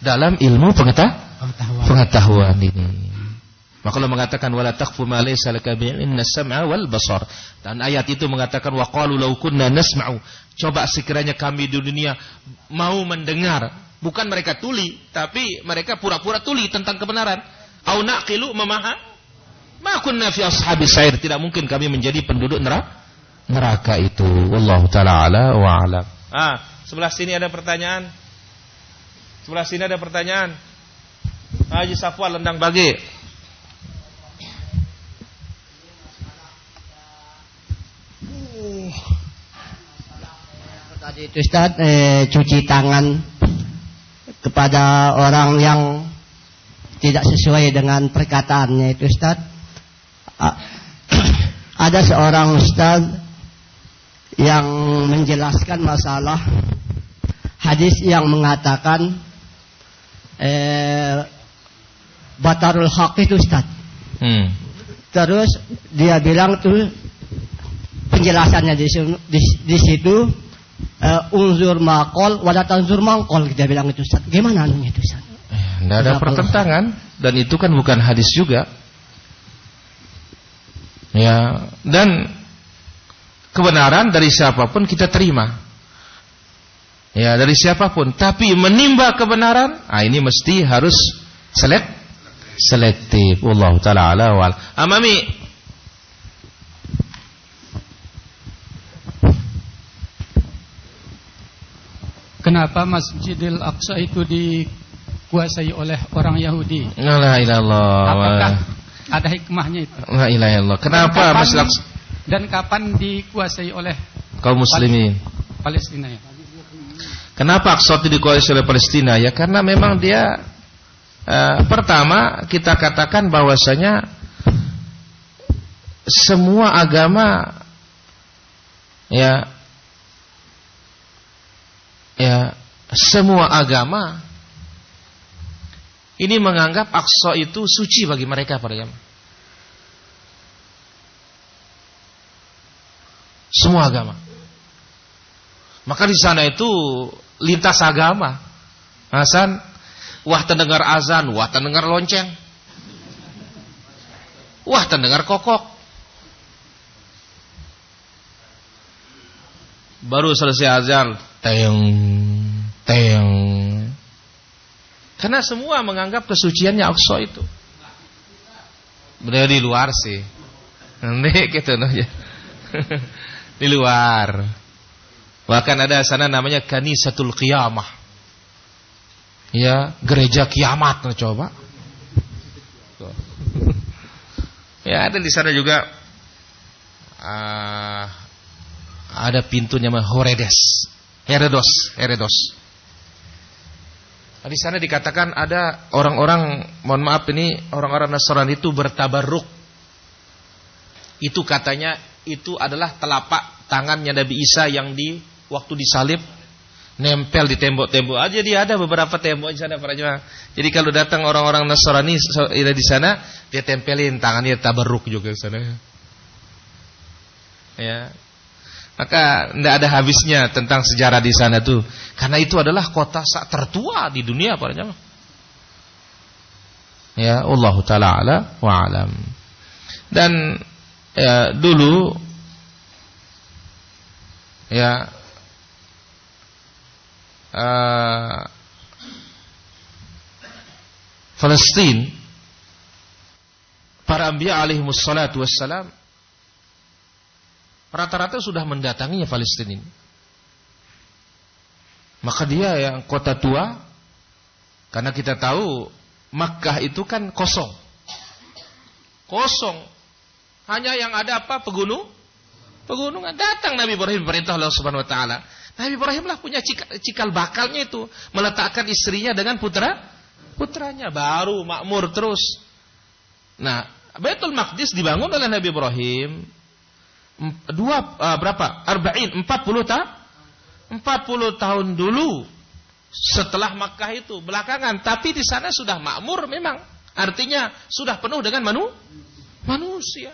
dalam ilmu pengetahuan ini. Maka Allah mengatakan wala taqfu ma laysa laka bi'ilmin innas sam'a wal basar. Dan ayat itu mengatakan wa qalu law kunna nasma'u. Coba sekiranya kami di dunia mau mendengar, bukan mereka tuli, tapi mereka pura-pura tuli tentang kebenaran. Au naqilu memaham. Ma kunna fi ashabis sa'ir. Tidak mungkin kami menjadi penduduk neraka itu. Wallahu taala ala wa alam. Sebelah sini ada pertanyaan. Sebelah sini ada pertanyaan. Haji Safwan Lendang Bage. Tadi itu Ustaz, cuci tangan kepada orang yang tidak sesuai dengan perkataannya itu Ustaz. Ada seorang Ustaz yang menjelaskan masalah hadis yang mengatakan batarul haq itu Ustaz. Terus dia bilang tuh penjelasannya di situ unzur maqol wala tanzur maqol, dia bilang itu Ustaz. Gimana anunya itu Ustaz? Tidak ada pertentangan dan itu kan bukan hadis juga. Ya, dan kebenaran dari siapapun kita terima. Ya, dari siapapun, tapi menimba kebenaran, ini mesti harus selektif. Wallahu taala ala wal. Amami. Kenapa Masjidil Aqsa itu dikuasai oleh orang Yahudi? La ilaha illallah. Apakah ada hikmahnya itu? La ilaha illallah. Kenapa Masjidil Aqsa? Dan kapan dikuasai oleh kaum muslimin? Palestina ya. Kenapa Aqsa itu dikuasai oleh Palestina? Ya karena memang dia pertama kita katakan bahwasanya semua agama semua agama ini menganggap Aqsa itu suci bagi mereka para jamaah. Semua agama. Maka di sana itu lintas agama. Hasan, wah terdengar azan, wah terdengar lonceng, wah terdengar kokok. Baru selesai azan, teyeng. Karena semua menganggap kesuciannya Aqsa itu. Benar di luar sih. Nanti gitu aja. Di luar. Bahkan ada sana namanya Kanisatul Qiyamah. Ya, gereja kiamat, coba. Ya, ada di sana juga ada pintunya Herodos. Di sana dikatakan ada orang-orang, mohon maaf ini orang-orang Nasrani itu bertabarruk. Itu katanya itu adalah telapak tangannya Nabi Isa yang waktu disalib nempel di tembok-tembok aja. Dia ada beberapa tembok di sana para jemaah. Jadi kalau datang orang-orang Nasrani di sana, dia tempelin tangannya tabarruk juga di sana. Ya. Maka tidak ada habisnya tentang sejarah di sana tuh. Karena itu adalah kota tertua di dunia para jemaah. Ya, Allah taala ala wa alam. Dan dulu Palestina, para anbiya alaihimus salatu wassalam rata-rata sudah mendatanginya Palestina ini. Maka dia yang kota tua, karena kita tahu Makkah itu kan kosong. Hanya yang ada apa? Pegunungan. Datang Nabi Ibrahim, perintah Allah Subhanahu wa taala. Nabi Ibrahim lah punya cikal bakalnya itu, meletakkan istrinya dengan putranya, baru makmur terus. Nah, Baitul Maqdis dibangun oleh Nabi Ibrahim 40 tahun dulu setelah Makkah itu, belakangan, tapi di sana sudah makmur memang. Artinya sudah penuh dengan manusia.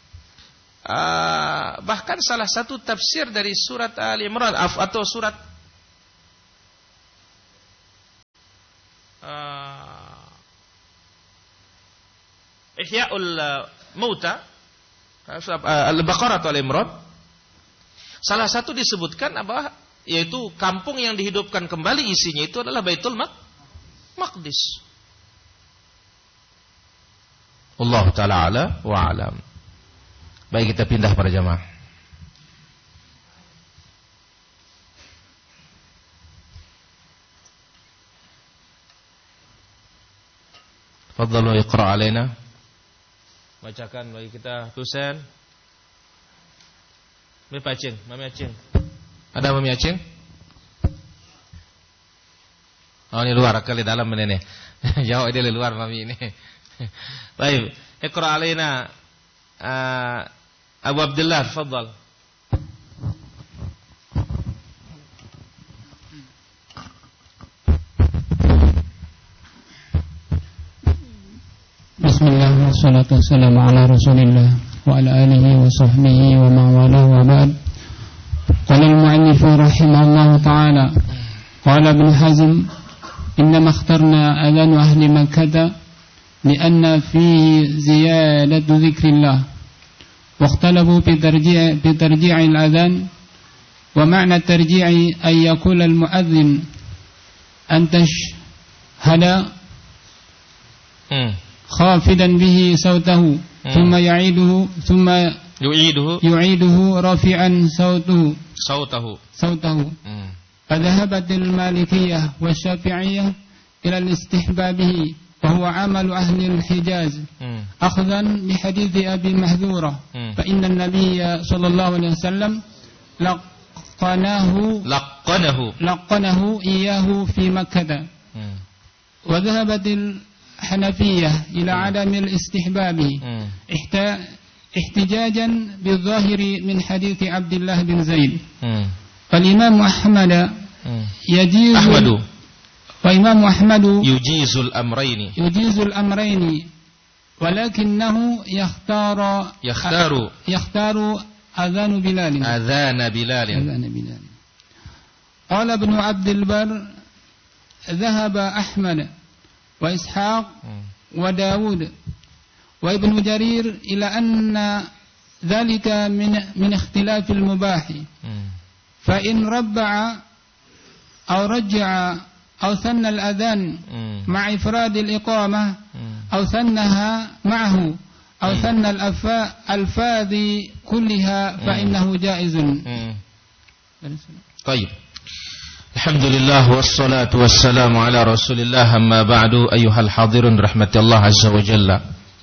Bahkan salah satu tafsir dari surat Ali Imran atau surat Ihya'ul Mauta, Al-Baqarah atau Al-Imran, salah satu disebutkan apa? Yaitu kampung yang dihidupkan kembali isinya itu adalah Baitul Maqdis. Allah Ta'ala ala wa alam. Baik, kita pindah para jamaah. Fadhalu iqra' alaina. Bacakan bagi kita Husain. Mami Aceng. Ada Mami Aceng? Oh, ini luar, kali dalam ini. Jauh dia luar Mami ini. Baik, iqra' alaina Abu Abdullah, tafadhal. Bismillah, wassalatu wassalamu ala Rasulillah wa ala alihi wa sahbihi wa man wala wa ba'd. Qala al-mu'allif rahimahullah ta'ala, qala Ibn Hazm, innama ikhtarna adhan ahli Makkah lianna fihi ziyadatu dhikrillah wa ikhtalafu fi tarji' al-adhan wa ma'na tarji' an yaqula al-mu'adhdhin an tashhada خافدا به صوته ثم يعيده رافعا صوته فذهبت المالكية والشافعية إلى الاستحبابه وهو عمل أهل الحجاز أخذا بحديث أبي محذورة فإن النبي صلى الله عليه وسلم لقنه إياه في مكة وذهبت الحنفية إلى عدم الاستحباب احتجاجا بالظاهر من حديث عبد الله بن زيد فالإمام أحمد يجيز الأمرين ولكنه يختار أذان بلال. قال ابن عبد البر ذهب أحمد وإسحاق وداود وابن جرير إلى أن ذلك من اختلاف المباح فإن ربع أو رجع أو ثنى الأذان مع إفراد الإقامة أو ثنها معه أو ثنى الألفاظ كلها فإنه جائز. طيب. Alhamdulillah wassalatu wassalamu ala Rasulillah, amma ba'du. Ayyuhal hadirun rahmatillah azza wa jalla.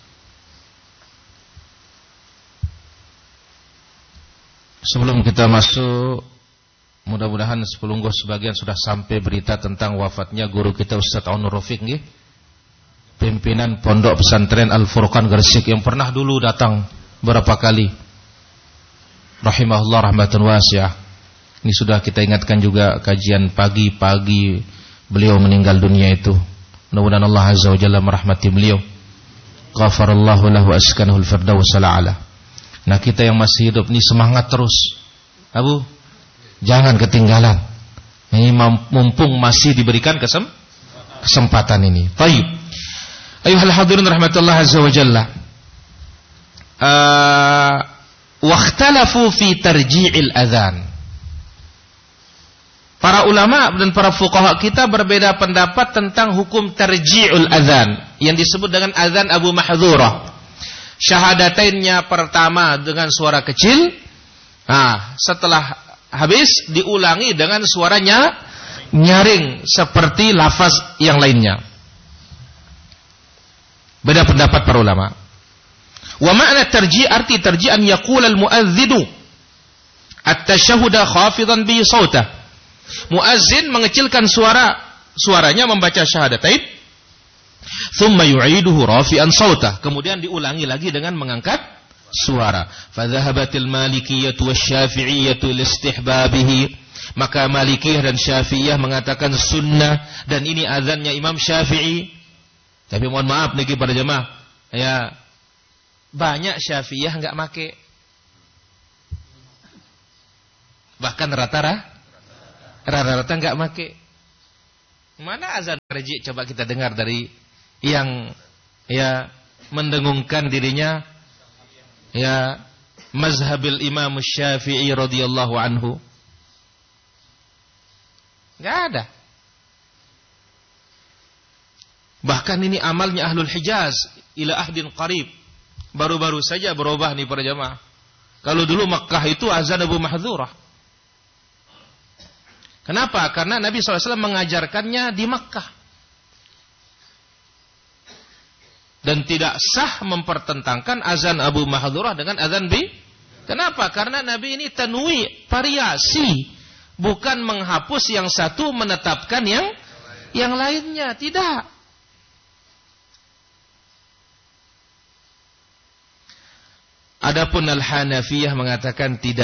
Sebelum kita masuk, mudah-mudahan sepelungguh sebagian sudah sampai berita tentang wafatnya guru kita Ustaz Aunur Rafiq nggih. Pimpinan Pondok Pesantren Al-Furqan Gresik yang pernah dulu datang berapa kali. Rahimahullah rahmatan wasi'ah. Ini sudah kita ingatkan juga kajian pagi beliau meninggal dunia itu. Mudah-mudahan Allah Azza wa Jalla merahmati beliau. Ghafarallahu lahu askanahul firdaus al-a'la. Nah, kita yang masih hidup ini semangat terus. Abu, jangan ketinggalan. Ini mumpung masih diberikan kesempatan ini. Baik. Ayuhal hadirin rahmatullah Azza wa Jalla. Wakhtalafu fi tarji'il adhan. Para ulama dan para fuqaha kita berbeda pendapat tentang hukum tarji'ul adzan yang disebut dengan adzan Abu Mahdhurah. Syahadatainnya pertama dengan suara kecil. Nah, setelah habis diulangi dengan suaranya nyaring seperti lafaz yang lainnya. Beda pendapat para ulama. Wa ma'na tarji' arti tarji' an yaqula al-mu'adzinu at-tashahhuda khafidan bi sautah. Muazzin mengecilkan suaranya membaca syahadatain, thumma yu'iduhu rafi'an sautah, kemudian diulangi lagi dengan mengangkat suara. Fadhahabatil malikiyatu wasyafi'iyatu listihbabihi, maka Malikiyah dan Syafi'iyah mengatakan sunnah, dan ini azannya Imam Syafi'i. Tapi mohon maaf nih para jemaah, ya banyak Syafi'iyah enggak make, bahkan rata-rata enggak make. Mana azan marji coba kita dengar dari yang mendengungkan dirinya mazhabil Imam Syafi'i radhiyallahu anhu. Enggak ada. Bahkan ini amalnya Ahlul Hijaz ila ahdin qarib. Baru-baru saja berubah nih para jamaah. Kalau dulu Makkah itu azan Abu Mahdhurah. Kenapa? Karena Nabi SAW mengajarkannya di Makkah. Dan tidak sah mempertentangkan azan Abu Mahdhurah dengan azan B. Kenapa? Karena Nabi ini tanwi, variasi. Bukan menghapus yang satu, menetapkan yang lainnya. Tidak. Adapun Al-Hanafiyah mengatakan tidak